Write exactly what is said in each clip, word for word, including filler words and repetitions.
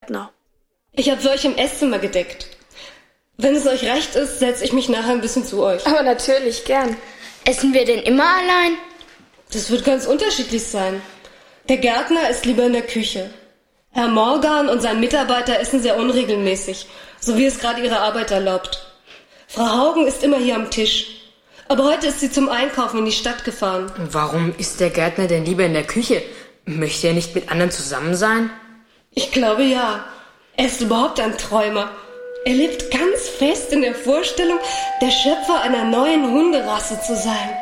Gärtner. Ich habe für euch im Esszimmer gedeckt. Wenn es euch recht ist, setze ich mich nachher ein bisschen zu euch. Aber natürlich, gern. Essen wir denn immer allein? Das wird ganz unterschiedlich sein. Der Gärtner ist lieber in der Küche. Herr Morgan und sein Mitarbeiter essen sehr unregelmäßig, so wie es gerade ihre Arbeit erlaubt. Frau Haugen ist immer hier am Tisch. Aber heute ist sie zum Einkaufen in die Stadt gefahren. Warum ist der Gärtner denn lieber in der Küche? Möchte er nicht mit anderen zusammen sein? Ich glaube ja. Er ist überhaupt ein Träumer. Er lebt ganz fest in der Vorstellung, der Schöpfer einer neuen Hunderasse zu sein.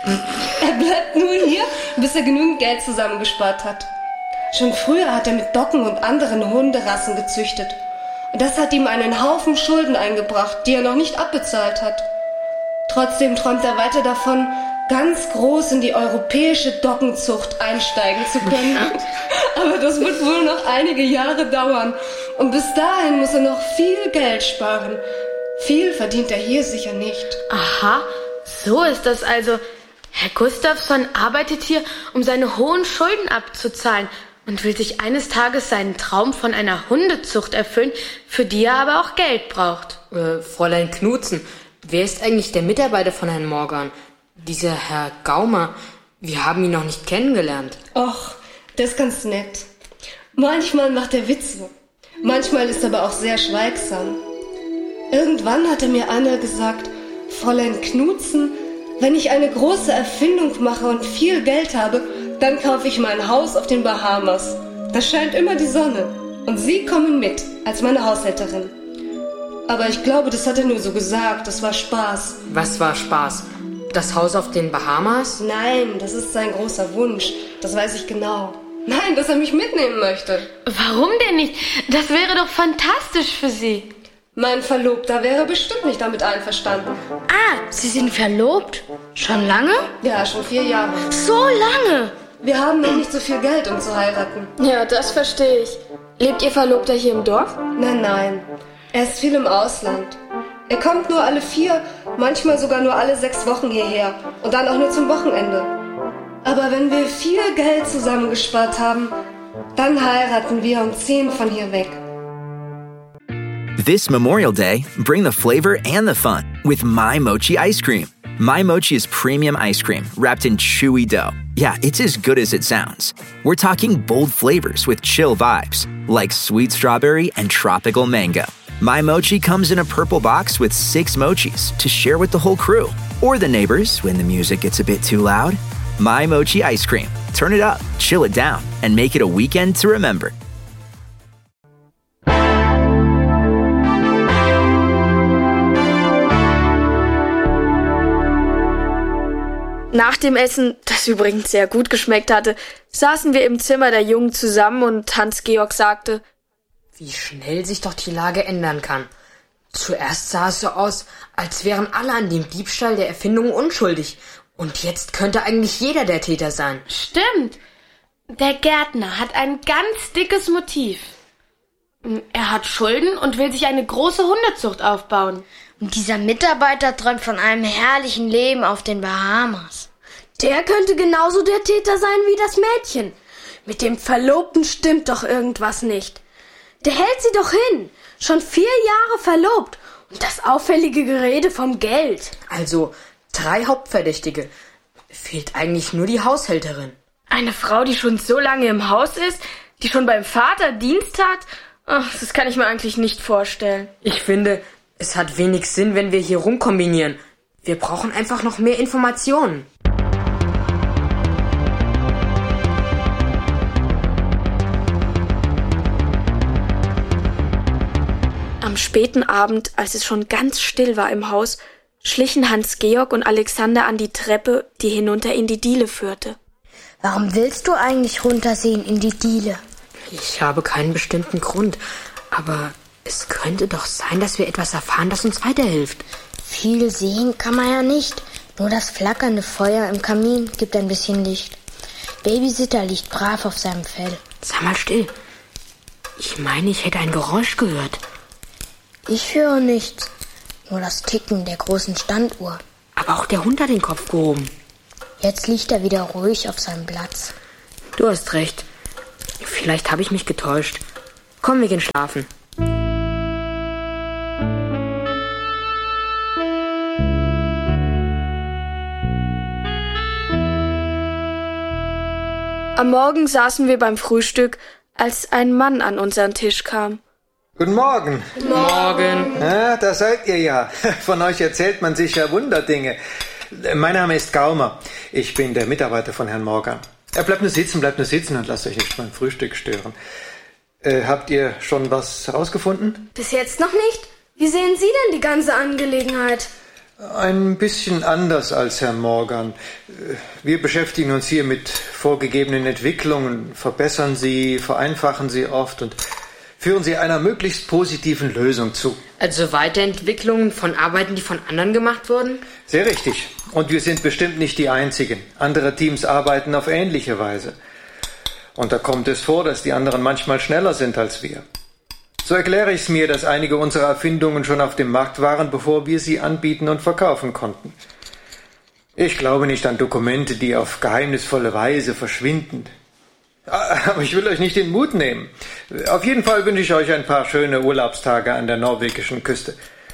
Er bleibt nur hier, bis er genügend Geld zusammengespart hat. Schon früher hat er mit Doggen und anderen Hunderassen gezüchtet. Und das hat ihm einen Haufen Schulden eingebracht, die er noch nicht abbezahlt hat. Trotzdem träumt er weiter davon, ganz groß in die europäische Doggenzucht einsteigen zu können. Aber das wird wohl noch einige Jahre dauern. Und bis dahin muss er noch viel Geld sparen. Viel verdient er hier sicher nicht. Aha, so ist das also. Herr Gustafsson arbeitet hier, um seine hohen Schulden abzuzahlen und will sich eines Tages seinen Traum von einer Hundezucht erfüllen, für die er aber auch Geld braucht. Äh, Fräulein Knutzen, wer ist eigentlich der Mitarbeiter von Herrn Morgan? Dieser Herr Gaumer, wir haben ihn noch nicht kennengelernt. Och, der ist ganz nett. Manchmal macht er Witze. Manchmal ist er aber auch sehr schweigsam. Irgendwann hat er mir einmal gesagt, Fräulein Knutzen, wenn ich eine große Erfindung mache und viel Geld habe, dann kaufe ich mein Haus auf den Bahamas. Da scheint immer die Sonne. Und Sie kommen mit, als meine Haushälterin. Aber ich glaube, das hat er nur so gesagt. Das war Spaß. Was war Spaß? Das Haus auf den Bahamas? Nein, das ist sein großer Wunsch. Das weiß ich genau. Nein, dass er mich mitnehmen möchte. Warum denn nicht? Das wäre doch fantastisch für Sie. Mein Verlobter wäre bestimmt nicht damit einverstanden. Ah, Sie sind verlobt? Schon lange? Ja, schon vier Jahre. So lange? Wir haben noch nicht so viel Geld, um zu heiraten. Ja, das verstehe ich. Lebt Ihr Verlobter hier im Dorf? Nein, nein. Er ist viel im Ausland. Er kommt nur alle vier, manchmal sogar nur alle sechs Wochen hierher. Und dann auch nur zum Wochenende. Aber wenn wir viel Geld zusammengespart haben, dann heiraten wir und ziehen von hier weg. This Memorial Day, bring the flavor and the fun with My Mochi ice cream. My Mochi is premium ice cream wrapped in chewy dough. Yeah, it's as good as it sounds. We're talking bold flavors with chill vibes, like sweet strawberry and tropical mango. My Mochi comes in a purple box with six mochis to share with the whole crew, or the neighbors when the music gets a bit too loud. My Mochi ice cream. Turn it up, chill it down, and make it a weekend to remember. Nach dem Essen, das übrigens sehr gut geschmeckt hatte, saßen wir im Zimmer der Jungen zusammen und Hans-Georg sagte, wie schnell sich doch die Lage ändern kann. Zuerst sah es so aus, als wären alle an dem Diebstahl der Erfindung unschuldig. Und jetzt könnte eigentlich jeder der Täter sein. Stimmt. Der Gärtner hat ein ganz dickes Motiv. Er hat Schulden und will sich eine große Hundezucht aufbauen. Und dieser Mitarbeiter träumt von einem herrlichen Leben auf den Bahamas. Der könnte genauso der Täter sein wie das Mädchen. Mit dem Verlobten stimmt doch irgendwas nicht. Der hält sie doch hin. Schon vier Jahre verlobt. Und das auffällige Gerede vom Geld. Also drei Hauptverdächtige. Fehlt eigentlich nur die Haushälterin. Eine Frau, die schon so lange im Haus ist, die schon beim Vater Dienst hat? Ach, das kann ich mir eigentlich nicht vorstellen. Ich finde, es hat wenig Sinn, wenn wir hier rumkombinieren. Wir brauchen einfach noch mehr Informationen. Am späten Abend, als es schon ganz still war im Haus, schlichen Hans-Georg und Alexander an die Treppe, die hinunter in die Diele führte. Warum willst du eigentlich runtersehen in die Diele? Ich habe keinen bestimmten Grund, aber es könnte doch sein, dass wir etwas erfahren, das uns weiterhilft. Viel sehen kann man ja nicht. Nur das flackernde Feuer im Kamin gibt ein bisschen Licht. Babysitter liegt brav auf seinem Fell. Sei mal still. Ich meine, ich hätte ein Geräusch gehört. Ich höre nichts. Nur das Ticken der großen Standuhr. Aber auch der Hund hat den Kopf gehoben. Jetzt liegt er wieder ruhig auf seinem Platz. Du hast recht. Vielleicht habe ich mich getäuscht. Komm, wir gehen schlafen. Am Morgen saßen wir beim Frühstück, als ein Mann an unseren Tisch kam. Guten Morgen. Guten Morgen. Ja, da seid ihr ja. Von euch erzählt man sich ja Wunderdinge. Mein Name ist Gaumer. Ich bin der Mitarbeiter von Herrn Morgan. Er bleibt nur sitzen, bleibt nur sitzen und lasst euch nicht beim Frühstück stören. Äh, habt ihr schon was herausgefunden? Bis jetzt noch nicht. Wie sehen Sie denn die ganze Angelegenheit? Ein bisschen anders als Herr Morgan. Wir beschäftigen uns hier mit vorgegebenen Entwicklungen, verbessern sie, vereinfachen sie oft und führen sie einer möglichst positiven Lösung zu. Also Weiterentwicklungen von Arbeiten, die von anderen gemacht wurden? Sehr richtig. Und wir sind bestimmt nicht die Einzigen. Andere Teams arbeiten auf ähnliche Weise. Und da kommt es vor, dass die anderen manchmal schneller sind als wir. So erkläre ich es mir, dass einige unserer Erfindungen schon auf dem Markt waren, bevor wir sie anbieten und verkaufen konnten. Ich glaube nicht an Dokumente, die auf geheimnisvolle Weise verschwinden. Aber ich will euch nicht den Mut nehmen. Auf jeden Fall wünsche ich euch ein paar schöne Urlaubstage an der norwegischen Küste.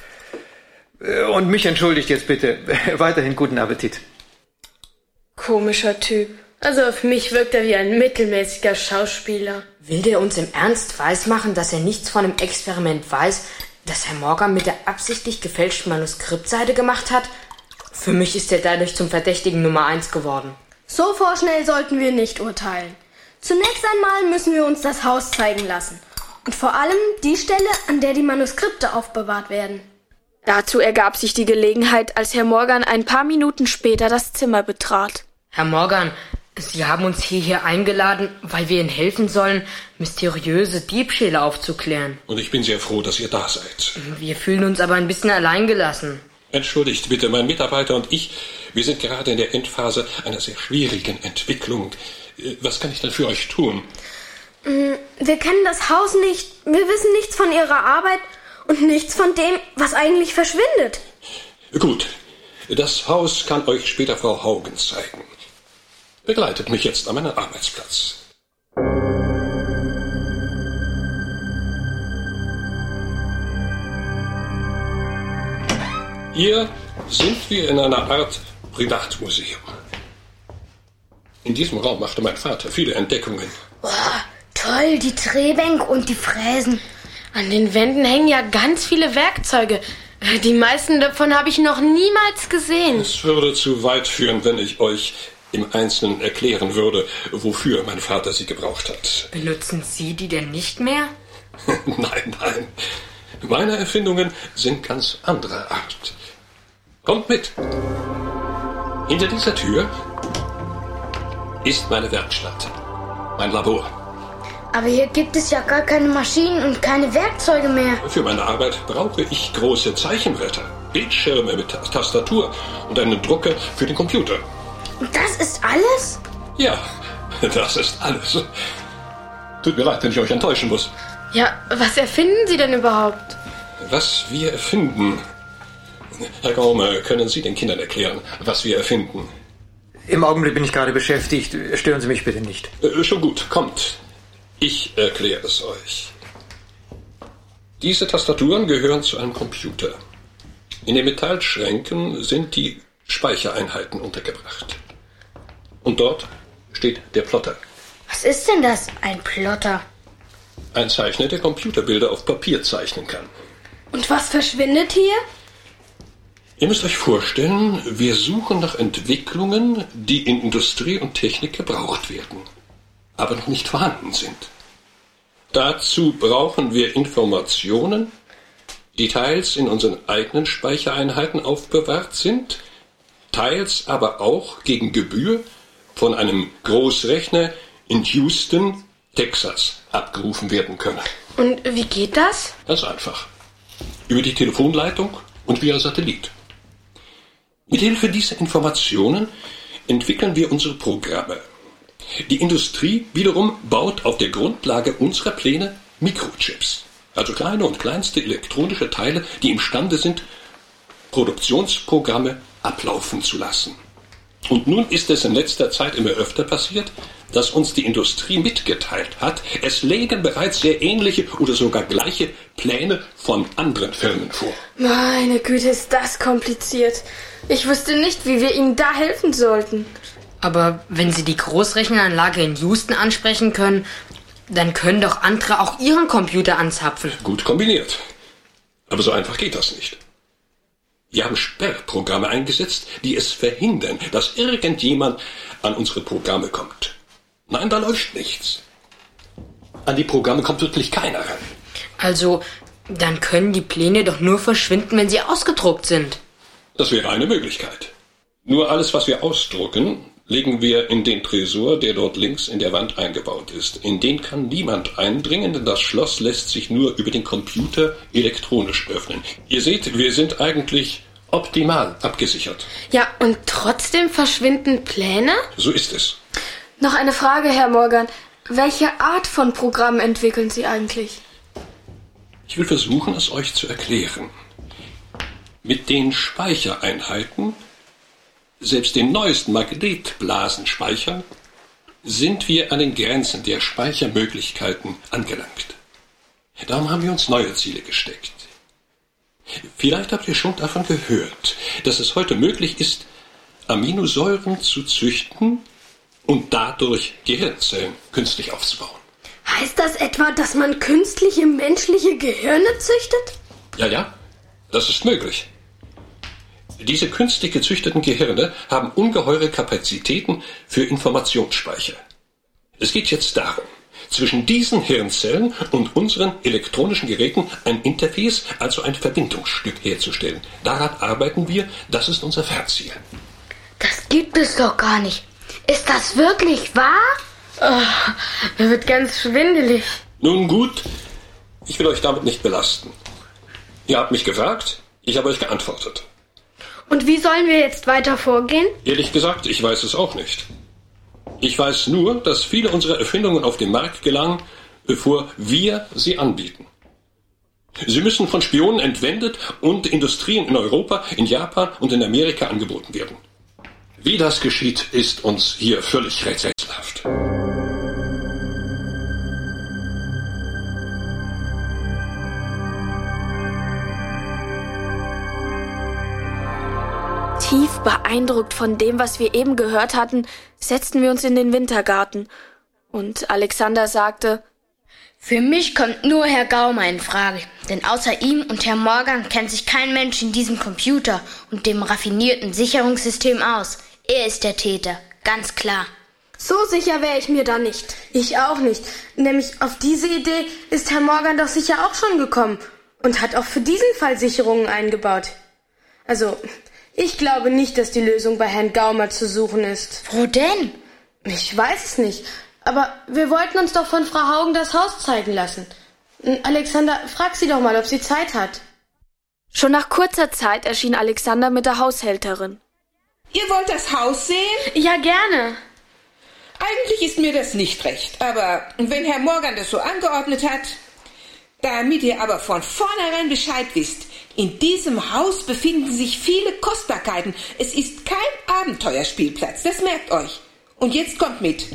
Und mich entschuldigt jetzt bitte. Weiterhin guten Appetit. Komischer Typ. Also auf mich wirkt er wie ein mittelmäßiger Schauspieler. Will der uns im Ernst weismachen, dass er nichts von dem Experiment weiß, das Herr Morgan mit der absichtlich gefälschten Manuskriptseite gemacht hat? Für mich ist er dadurch zum Verdächtigen Nummer eins geworden. So vorschnell sollten wir nicht urteilen. Zunächst einmal müssen wir uns das Haus zeigen lassen. Und vor allem die Stelle, an der die Manuskripte aufbewahrt werden. Dazu ergab sich die Gelegenheit, als Herr Morgan ein paar Minuten später das Zimmer betrat. Herr Morgan, Sie haben uns hierher eingeladen, weil wir Ihnen helfen sollen, mysteriöse Diebstähle aufzuklären. Und ich bin sehr froh, dass ihr da seid. Wir fühlen uns aber ein bisschen alleingelassen. Entschuldigt bitte, mein Mitarbeiter und ich, wir sind gerade in der Endphase einer sehr schwierigen Entwicklung. Was kann ich denn für euch tun? Wir kennen das Haus nicht, wir wissen nichts von Ihrer Arbeit und nichts von dem, was eigentlich verschwindet. Gut, das Haus kann euch später Frau Haugen zeigen. Begleitet mich jetzt an meinen Arbeitsplatz. Hier sind wir in einer Art Privatmuseum. In diesem Raum machte mein Vater viele Entdeckungen. Oh, toll, die Drehbänke und die Fräsen. An den Wänden hängen ja ganz viele Werkzeuge. Die meisten davon habe ich noch niemals gesehen. Es würde zu weit führen, wenn ich euch im Einzelnen erklären würde, wofür mein Vater sie gebraucht hat. Benutzen Sie die denn nicht mehr? Nein, nein. Meine Erfindungen sind ganz anderer Art. Kommt mit. Hinter dieser Tür ist meine Werkstatt, mein Labor. Aber hier gibt es ja gar keine Maschinen und keine Werkzeuge mehr. Für meine Arbeit brauche ich große Zeichenbretter, Bildschirme mit Tastatur und einen Drucker für den Computer. Und das ist alles? Ja, das ist alles. Tut mir leid, wenn ich euch enttäuschen muss. Ja, was erfinden Sie denn überhaupt? Was wir erfinden? Herr Gaumer, können Sie den Kindern erklären, was wir erfinden? Im Augenblick bin ich gerade beschäftigt. Stören Sie mich bitte nicht. Äh, schon gut, kommt. Ich erkläre es euch. Diese Tastaturen gehören zu einem Computer. In den Metallschränken sind die Speichereinheiten untergebracht. Und dort steht der Plotter. Was ist denn das, ein Plotter? Ein Zeichner, der Computerbilder auf Papier zeichnen kann. Und was verschwindet hier? Ihr müsst euch vorstellen, wir suchen nach Entwicklungen, die in Industrie und Technik gebraucht werden, aber noch nicht vorhanden sind. Dazu brauchen wir Informationen, die teils in unseren eigenen Speichereinheiten aufbewahrt sind, teils aber auch gegen Gebühr von einem Großrechner in Houston, Texas, abgerufen werden können. Und wie geht das? Ganz einfach. Über die Telefonleitung und via Satellit. Mit Hilfe dieser Informationen entwickeln wir unsere Programme. Die Industrie wiederum baut auf der Grundlage unserer Pläne Mikrochips, also kleine und kleinste elektronische Teile, die imstande sind, Produktionsprogramme ablaufen zu lassen. Und nun ist es in letzter Zeit immer öfter passiert, dass uns die Industrie mitgeteilt hat, es lägen bereits sehr ähnliche oder sogar gleiche Pläne von anderen Firmen vor. Meine Güte, ist das kompliziert. Ich wüsste nicht, wie wir Ihnen da helfen sollten. Aber wenn Sie die Großrechenanlage in Houston ansprechen können, dann können doch andere auch ihren Computer anzapfen. Gut kombiniert. Aber so einfach geht das nicht. Wir haben Sperrprogramme eingesetzt, die es verhindern, dass irgendjemand an unsere Programme kommt. Nein, da läuft nichts. An die Programme kommt wirklich keiner ran. Also, dann können die Pläne doch nur verschwinden, wenn sie ausgedruckt sind. Das wäre eine Möglichkeit. Nur alles, was wir ausdrucken, legen wir in den Tresor, der dort links in der Wand eingebaut ist. In den kann niemand eindringen, denn das Schloss lässt sich nur über den Computer elektronisch öffnen. Ihr seht, wir sind eigentlich optimal abgesichert. Ja, und trotzdem verschwinden Pläne? So ist es. Noch eine Frage, Herr Morgan. Welche Art von Programm entwickeln Sie eigentlich? Ich will versuchen, es euch zu erklären. Mit den Speichereinheiten, selbst den neuesten Magnetblasenspeichern, sind wir an den Grenzen der Speichermöglichkeiten angelangt. Darum haben wir uns neue Ziele gesteckt. Vielleicht habt ihr schon davon gehört, dass es heute möglich ist, Aminosäuren zu züchten und dadurch Gehirnzellen künstlich aufzubauen. Heißt das etwa, dass man künstliche menschliche Gehirne züchtet? Ja, ja, das ist möglich. Diese künstlich gezüchteten Gehirne haben ungeheure Kapazitäten für Informationsspeicher. Es geht jetzt darum, zwischen diesen Hirnzellen und unseren elektronischen Geräten ein Interface, also ein Verbindungsstück herzustellen. Daran arbeiten wir, das ist unser Fernziel. Das gibt es doch gar nicht. Ist das wirklich wahr? Oh, mir wird ganz schwindelig. Nun gut, ich will euch damit nicht belasten. Ihr habt mich gefragt, ich habe euch geantwortet. Und wie sollen wir jetzt weiter vorgehen? Ehrlich gesagt, ich weiß es auch nicht. Ich weiß nur, dass viele unserer Erfindungen auf den Markt gelangen, bevor wir sie anbieten. Sie müssen von Spionen entwendet und Industrien in Europa, in Japan und in Amerika angeboten werden. Wie das geschieht, ist uns hier völlig rätselhaft. Tief beeindruckt von dem, was wir eben gehört hatten, setzten wir uns in den Wintergarten. Und Alexander sagte: Für mich kommt nur Herr Gaumer in Frage, denn außer ihm und Herrn Morgan kennt sich kein Mensch in diesem Computer und dem raffinierten Sicherungssystem aus. Er ist der Täter, ganz klar. So sicher wäre ich mir da nicht. Ich auch nicht. Nämlich auf diese Idee ist Herr Morgan doch sicher auch schon gekommen und hat auch für diesen Fall Sicherungen eingebaut. Also, ich glaube nicht, dass die Lösung bei Herrn Gaumer zu suchen ist. Wo denn? Ich weiß es nicht. Aber wir wollten uns doch von Frau Haugen das Haus zeigen lassen. Alexander, frag sie doch mal, ob sie Zeit hat. Schon nach kurzer Zeit erschien Alexander mit der Haushälterin. Ihr wollt das Haus sehen? Ja, gerne. Eigentlich ist mir das nicht recht, aber wenn Herr Morgan das so angeordnet hat, damit ihr aber von vornherein Bescheid wisst, in diesem Haus befinden sich viele Kostbarkeiten. Es ist kein Abenteuerspielplatz, das merkt euch. Und jetzt kommt mit.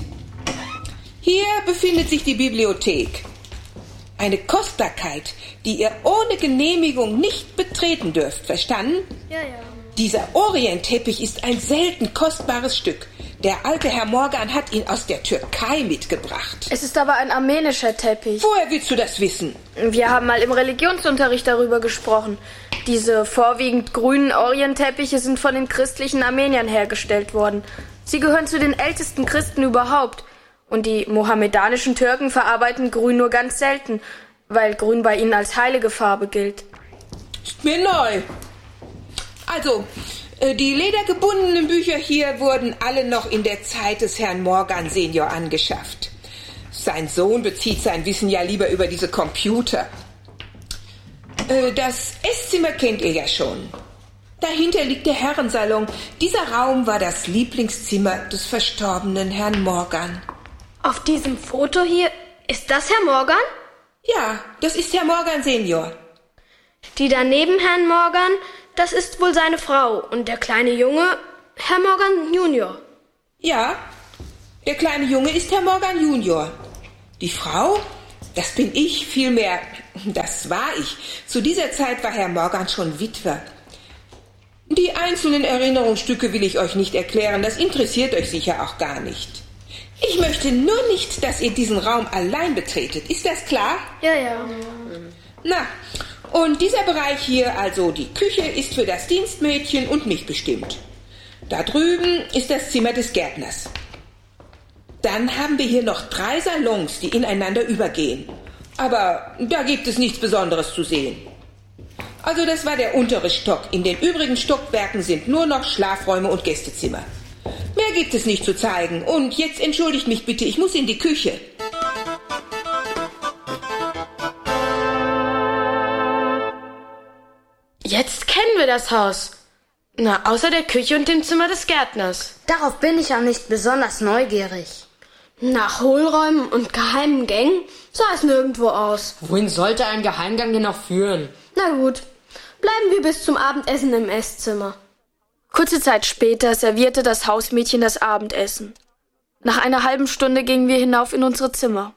Hier befindet sich die Bibliothek. Eine Kostbarkeit, die ihr ohne Genehmigung nicht betreten dürft, verstanden? Ja, ja. Dieser Orientteppich ist ein selten kostbares Stück. Der alte Herr Morgan hat ihn aus der Türkei mitgebracht. Es ist aber ein armenischer Teppich. Woher willst du das wissen? Wir haben mal im Religionsunterricht darüber gesprochen. Diese vorwiegend grünen Orientteppiche sind von den christlichen Armeniern hergestellt worden. Sie gehören zu den ältesten Christen überhaupt. Und die mohammedanischen Türken verarbeiten Grün nur ganz selten, weil Grün bei ihnen als heilige Farbe gilt. Ist mir neu. Also, die ledergebundenen Bücher hier wurden alle noch in der Zeit des Herrn Morgan Senior angeschafft. Sein Sohn bezieht sein Wissen ja lieber über diese Computer. Das Esszimmer kennt ihr ja schon. Dahinter liegt der Herrensalon. Dieser Raum war das Lieblingszimmer des verstorbenen Herrn Morgan. Auf diesem Foto hier, ist das Herr Morgan? Ja, das ist Herr Morgan Senior. Die daneben Herrn Morgan, das ist wohl seine Frau. Und der kleine Junge, Herr Morgan Junior. Ja, der kleine Junge ist Herr Morgan Junior. Die Frau, das bin ich, vielmehr, das war ich. Zu dieser Zeit war Herr Morgan schon Witwer. Die einzelnen Erinnerungsstücke will ich euch nicht erklären, das interessiert euch sicher auch gar nicht. Ich möchte nur nicht, dass ihr diesen Raum allein betretet. Ist das klar? Ja, ja. Na, und dieser Bereich hier, also die Küche, ist für das Dienstmädchen und mich bestimmt. Da drüben ist das Zimmer des Gärtners. Dann haben wir hier noch drei Salons, die ineinander übergehen. Aber da gibt es nichts Besonderes zu sehen. Also das war der untere Stock. In den übrigen Stockwerken sind nur noch Schlafräume und Gästezimmer. Mehr gibt es nicht zu zeigen. Und jetzt entschuldigt mich bitte, ich muss in die Küche. Jetzt kennen wir das Haus. Na, außer der Küche und dem Zimmer des Gärtners. Darauf bin ich auch nicht besonders neugierig. Nach Hohlräumen und geheimen Gängen sah es nirgendwo aus. Wohin sollte ein Geheimgang denn noch führen? Na gut, bleiben wir bis zum Abendessen im Esszimmer. Kurze Zeit später servierte das Hausmädchen das Abendessen. Nach einer halben Stunde gingen wir hinauf in unsere Zimmer.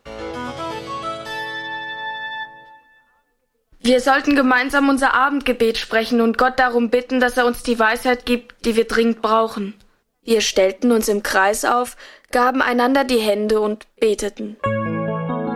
Wir sollten gemeinsam unser Abendgebet sprechen und Gott darum bitten, dass er uns die Weisheit gibt, die wir dringend brauchen. Wir stellten uns im Kreis auf, gaben einander die Hände und beteten.